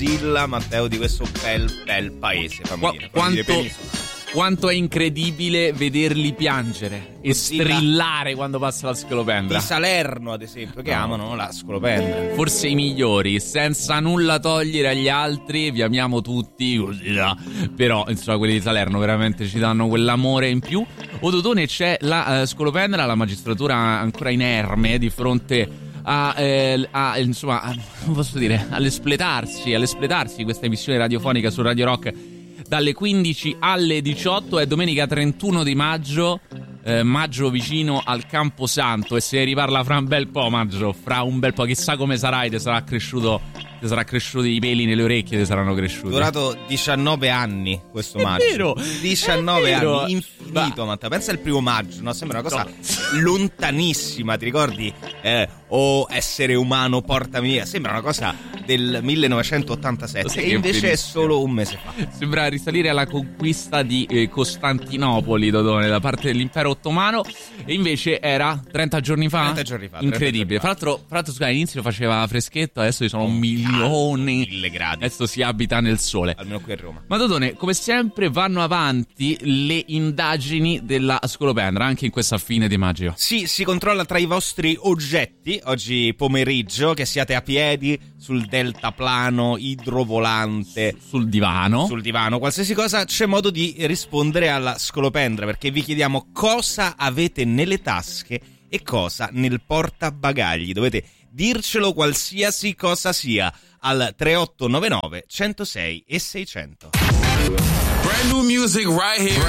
Matteo, di questo bel paese, quanto è incredibile vederli piangere e strillare quando passa la scolopendra. Di Salerno, ad esempio, che amano la scolopendra. Forse i migliori, senza nulla togliere agli altri, vi amiamo tutti, così là. Però, insomma, quelli di Salerno veramente ci danno quell'amore in più. Odotone, c'è la scolopendra, la magistratura ancora inerme di fronte insomma, non posso dire, all'espletarsi questa emissione radiofonica su Radio Rock dalle 15 alle 18. È domenica 31 di maggio, maggio vicino al Camposanto, e se ne riparla fra un bel po', maggio, fra un bel po', chissà come sarai, ti sarà cresciuto i peli nelle orecchie, ti saranno cresciuti. È durato 19 anni questo maggio. È vero, 19 anni, infinito, Matteo. Pensa al primo maggio, no? Sembra una cosa lontanissima, ti ricordi? Essere umano, portami via. Sembra una cosa del 1987 e invece è solo un mese fa. Sembra risalire alla conquista di Costantinopoli, Dodone, da parte dell'impero ottomano, e invece era 30 giorni fa. 30 giorni fa. Incredibile. Fra l'altro, scusa, all'inizio faceva freschetto, adesso ci sono milioni. 1000 gradi. Adesso si abita nel sole. Almeno qui a Roma. Ma Dodone, come sempre vanno avanti le indagini della scolopendra anche in questa fine di maggio. Sì, si controlla tra i vostri oggetti oggi pomeriggio, che siate a piedi, sul deltaplano, idrovolante, sul divano, qualsiasi cosa, c'è modo di rispondere alla scolopendra, perché vi chiediamo cosa avete nelle tasche e cosa nel portabagagli. Dovete dircelo qualsiasi cosa sia al 3899 106 e 600. Brand new music right here.